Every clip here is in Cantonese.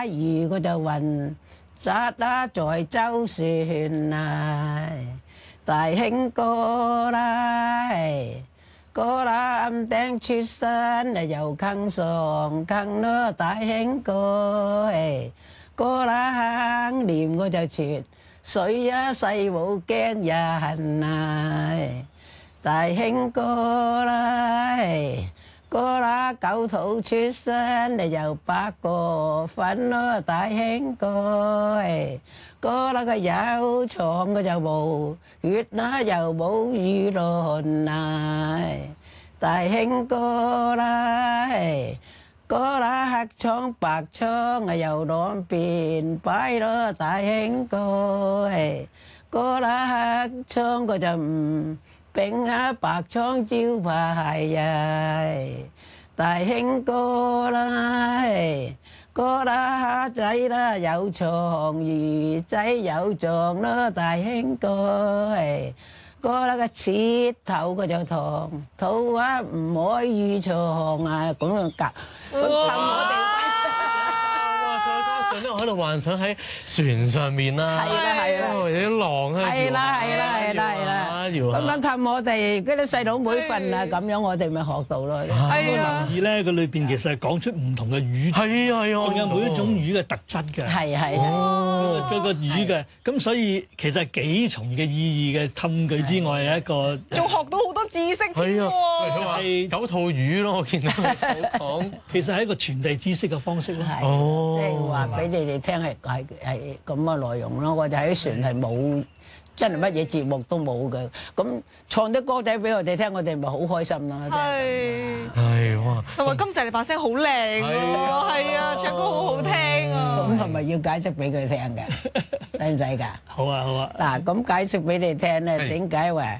打魚我就暈，扎打在舟船來，大兄哥來。哥啦暗頂出身啊，又坑上坑咯，大兄哥哥啦坑念我就絕水啊，細冇驚人啊，大兄哥啦哥啦狗肚出身啊，又8個粉咯，大兄哥哥啦個有床個就冇血啦，又冇輿論啊！大兄哥啦，哥啦黑窗白窗啊，又兩邊擺咯，大兄哥哥啦黑窗個就唔並下白窗招牌啊！大兄哥啦。哥啦仔啦有床，魚仔有撞咯，大兄哥哥啦個舌頭個就糖，肚啊唔可以床啊，咁樣夾，咁氹我哋。 哇！再加上咧，我喺度幻想喺船上面啦， 係啦， 有啲浪啊， 係啦，咁樣氹我哋嗰啲細佬妹瞓啊，咁樣我哋咪學到咯。 係啊，留意咧，佢裏邊其實係講出唔同嘅魚， 係啊， 仲有每一種魚嘅特質嘅， 係嗰個魚嘅，咁所以其實幾重嘅意義嘅氹佢之外，有一個仲學到好多知識添喎。 係 9套魚咯，我見到講， 其實係一個傳遞知識嘅方式咯。 係，即係話俾你哋聽係咁嘅內容咯。我哋喺船係冇。真係乜嘢節目都冇嘅，咁唱啲歌仔俾我哋聽，我哋咪好開心咯。 係哇， 同埋今集你把聲好靚喎，係啊，唱歌好好聽啊。 咁係咪要解釋俾佢聽嘅？使唔使㗎？ 好啊，好啊。 嗱，咁解釋俾你聽咧，點解話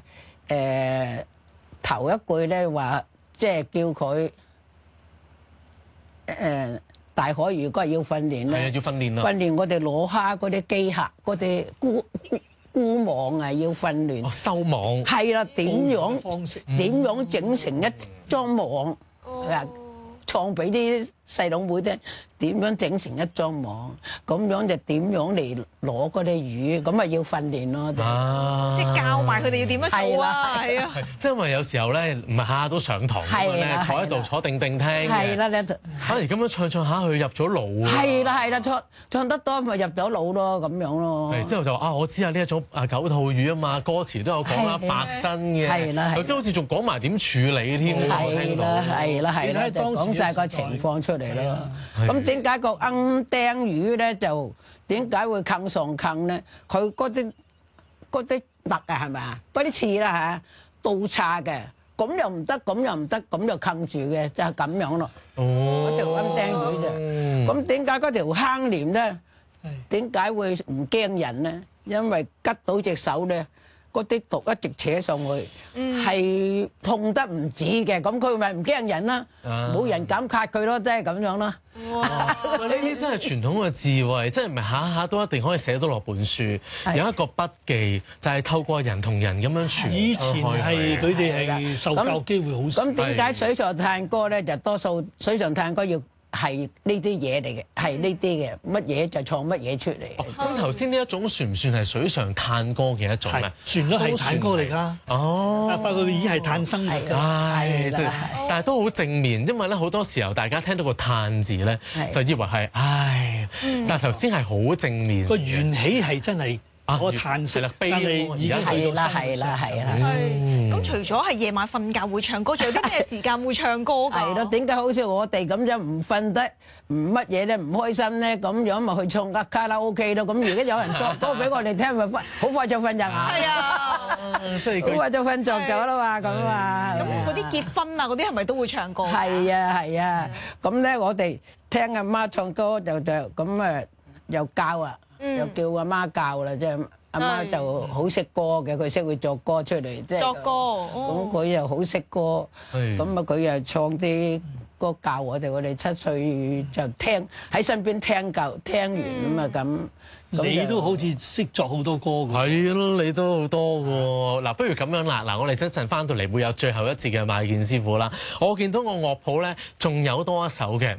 頭一句咧話，即係叫佢大海魚哥要訓練咧， 係啊，要訓練啊， 訓練我哋攞蝦嗰啲機械，嗰啲箍網啊，要訓練。 哦，收網。 係啦，點樣方式？ 點樣整成一張網？啊，創俾啲細佬妹聽，點樣整成一張網？咁樣就點樣嚟攞嗰啲魚？咁咪要訓練咯。 即係教埋佢哋要點樣做啊？係啊， 即係因為有時候咧，唔係下下都上堂咁樣咧，坐喺度坐定定聽嘅。 係啦，你反而咁樣唱唱下，佢入咗腦啊。 係啦，唱得多咪入咗腦咯，咁樣咯。 之後就我知啊，呢一種9套魚啊嘛，歌詞都有講啦，白身嘅。係啦，頭先好似仲講埋點處理添，我聽到。 係啦，就講晒個情況出嚟咯。咁點解個鵪鶉魚咧就點解會坑上坑咧？佢嗰啲肋啊，係咪啊？嗰啲刺啦嚇，倒叉嘅，咁又唔得，咁又唔得，咁就坑住嘅，就係咁樣咯。嗰條鵪鶉魚啫。咁點解嗰條坑鰭咧？點解會唔驚人咧？因為拮到隻手咧，嗰啲毒一直扯上去，係痛得唔止嘅。咁佢咪唔驚人啦？冇人敢卡佢咯，即係咁樣啦。 哇！呢啲真係傳統嘅智慧，即係唔係下下都一定可以寫到落本書。有一個筆記就係透過人同人咁樣傳。 以前係佢哋係受教機會好少。 咁點解水上探歌咧？就多數水上探歌要係呢啲嘢嚟嘅，係呢啲嘅，乜嘢就創乜嘢出嚟。 咁頭先呢一種算唔算係水上探歌嘅一種咧？ 算都係探歌嚟㗎。 哦， 發覺佢已係探生嚟㗎。 係，但係都好正面，因為咧好多時候大家聽到個嘆字咧，就以為係唉，但係頭先係好正面。個緣起係真係嗰個嘆息，但係而家係啦。 咁除咗係夜晚瞓覺會唱歌，仲有啲咩時間會唱歌㗎？ 係咯，點解好似我哋咁樣唔瞓得，唔乜嘢咧，唔開心咧，咁樣咪去唱卡拉 OK 咯？咁而家有人作歌俾我哋聽，咪好快就瞓着眼。 係啊， 即係好快就瞓着咗啦嘛，咁啊。 咁嗰啲結婚啊，嗰啲係咪都會唱歌？ 係啊，咁咧我哋聽阿媽唱歌就咁誒，又教啊，又叫阿媽教啦，即係。阿媽就好識歌嘅，佢識會作歌出嚟，即係作歌。 咁佢又好識歌，咁啊佢又唱啲歌教我哋7歲就聽喺身邊聽教，聽完咁啊咁。 你都好似識作好多歌㗎。 係咯，你都好多㗎。嗱，不如咁樣啦。嗱，我哋一陣翻到嚟會有最後一節嘅麥健師傅啦。我見到個樂譜咧，仲有多一首嘅，